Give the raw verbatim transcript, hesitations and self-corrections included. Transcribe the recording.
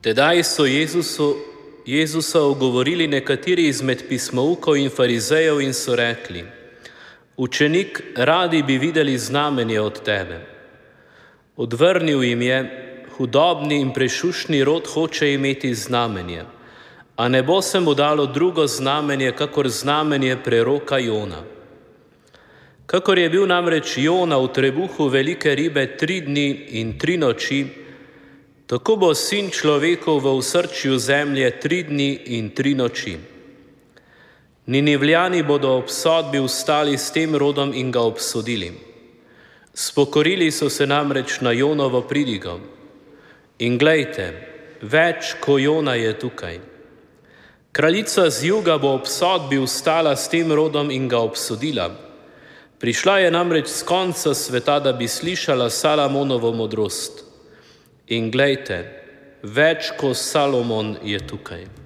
Tedaj so Jezusu, Jezusa ogovorili nekateri izmed pismoukov in farizejev in so rekli: Učenik, radi bi videli znamenje od tebe. Odvrnil jim je: Hudobni in prešušni rod hoče imeti znamenje, a ne bo se mu dalo drugo znamenje, kakor znamenje preroka Jona. Kakor je bil namreč Jona v trebuhu velike ribe tri dni in tri noči, tako bo Sin človekov v osrčju zemlje tri dni in tri noči. Ninivljani bodo ob sodbi vstali s tem rodom in ga obsodili. Spokorili so se namreč na Jonovo pridigo. In glejte, več ko Jona je tukaj. Kraljica z juga bo ob sodbi vstala s tem rodom in ga obsodila. Prišla je namreč z konca sveta, da bi slišala Salamonovo modrost. In glejte, več ko Salomon je tukaj.